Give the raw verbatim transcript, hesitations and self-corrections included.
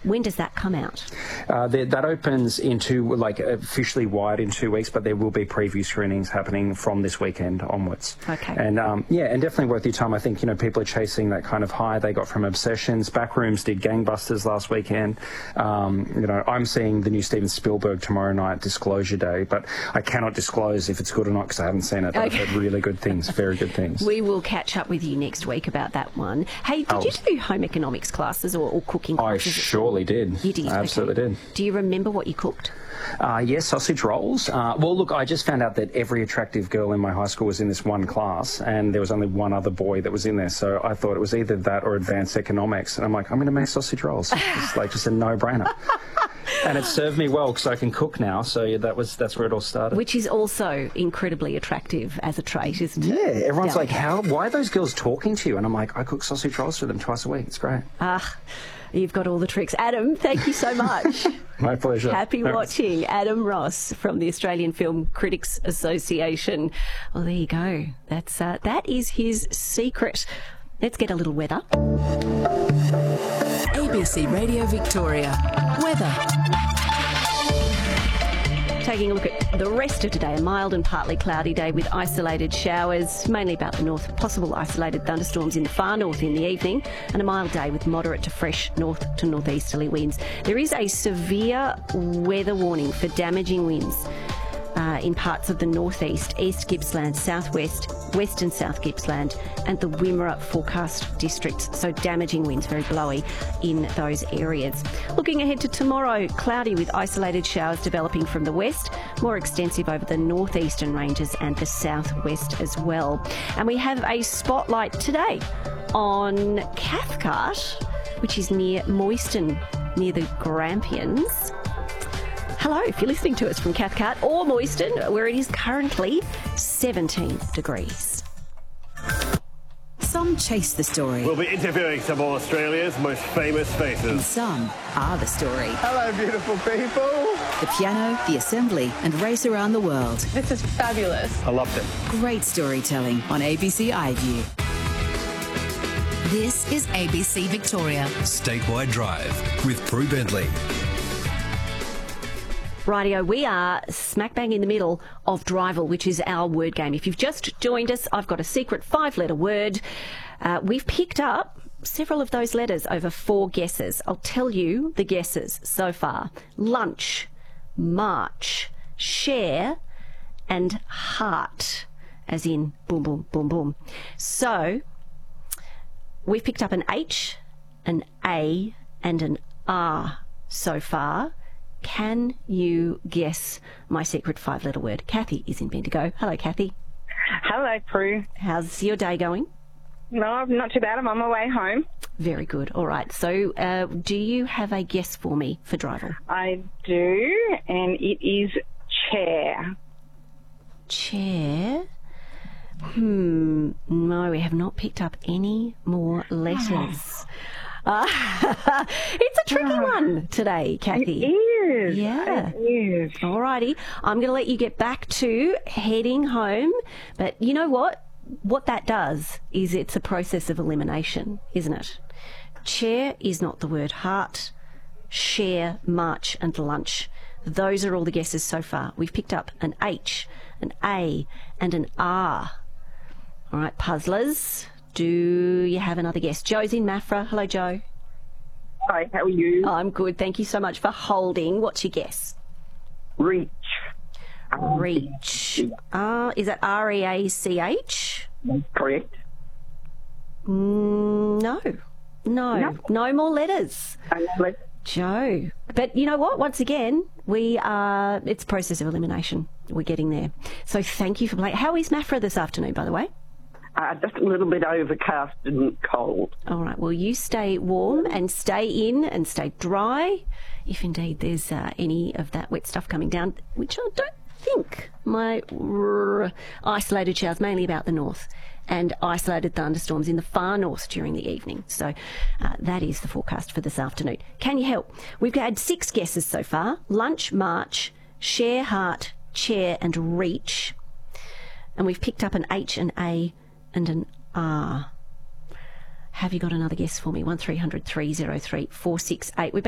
When does that come out? Uh, that, that opens into, like, officially wide in two weeks, but there will be preview screenings happening from this weekend onwards. Okay. And, um, yeah, and definitely worth your time. I think, you know, people are chasing that kind of high they got from Obsessions. Backrooms did gangbusters last weekend. Um, you know, I'm seeing the new Steven Spielberg tomorrow night, Disclosure Day, but I cannot disclose if it's good or not because I haven't seen it. But Okay. I've heard really good things, very good things. We will catch up with you next week about that one. Hey, did Oh. you do home economics classes or, or cooking I classes? surely did. You did? I absolutely Okay. did. Do you remember what you cooked? Uh, yes, sausage rolls. Uh, well, look, I just found out that every attractive girl in my high school was in this one class, and there was only one other boy that was in there. So I thought it was either that or advanced economics. And I'm like, I'm going to make sausage rolls. It's like just a no-brainer. And it served me well because I can cook now. So yeah, that was that's where it all started. Which is also incredibly attractive as a trait, isn't it? Yeah, everyone's Yeah. like, how? Why are those girls talking to you? And I'm like, I cook sausage rolls for them twice a week. It's great. Ah, you've got all the tricks. Adam, thank you so much. My pleasure. Happy No. watching. Adam Ross from the Australian Film Critics Association. Well, there you go. That's uh, that is his secret. Let's get a little weather. A B C Radio Victoria. Weather. Taking a look at the rest of today, a mild and partly cloudy day with isolated showers, mainly about the north, possible isolated thunderstorms in the far north in the evening, and a mild day with moderate to fresh north to northeasterly winds. There is a severe weather warning for damaging winds uh, in parts of the northeast, east Gippsland, southwest, west and south Gippsland, and the Wimmera forecast districts. So damaging winds, very blowy in those areas. Looking ahead to tomorrow, cloudy with isolated showers developing from the west, more extensive over the northeastern ranges and the southwest as well. And we have a spotlight today on Cathcart, which is near Moyston, near the Grampians. Hello, if you're listening to us from Cathcart or Moyston, where it is currently seventeen degrees. Some chase the story, We'll be interviewing some of Australia's most famous and faces. some are the story. Hello, beautiful people. The piano, the assembly, and race around the world. This is fabulous. I loved it. Great storytelling on A B C iView. This is A B C Victoria. Statewide Drive with Prue Bentley. Rightio, we are smack bang in the middle of Drival, which is our word game. If you've just joined us, I've got a secret five-letter word. Uh, we've picked up several of those letters over four guesses. I'll tell you the guesses so far. Lunch, march, share, and heart, as in boom, boom, boom, boom. So we've picked up an H, an A, and an R so far. Can you guess my secret five-letter word? Kathy is in Bendigo. Hello, Kathy. Hello, Prue. How's your day going? No, not too bad. I'm on my way home. Very good. All right. So uh, do you have a guess for me for Drival? I do, and it is chair. Chair? Hmm. No, we have not picked up any more letters. Uh, it's a tricky one today, Kathy. It is. Yeah. It is. Alrighty, I'm going to let you get back to heading home, but you know what? What that does is it's a process of elimination, isn't it? Chair is not the word. Heart, share, march and lunch. Those are all the guesses so far. We've picked up an H, an A and an R. All right, puzzlers, do you have another guess? Joe's in Maffra. Hello, Joe. Hi, how are you? I'm good. Thank you so much for holding. What's your guess? Reach. Reach. Uh, is that R E A C H? Correct. Mm, no. No. No. No more letters. Unless Joe. But you know what? Once again, we are, it's a process of elimination. We're getting there. So thank you for playing. How is Maffra this afternoon, by the way? uh, just a little bit overcast and cold. All right. Well, you stay warm and stay in and stay dry, if indeed there's uh, any of that wet stuff coming down, which I don't think. My r- isolated showers, mainly about the north, and isolated thunderstorms in the far north during the evening. So uh, that is the forecast for this afternoon. Can you help? We've had six guesses so far. Lunch, march, share, heart, chair and reach. And we've picked up an H, an A and an R. Have you got another guess for me? one three hundred three oh three four six eight. We've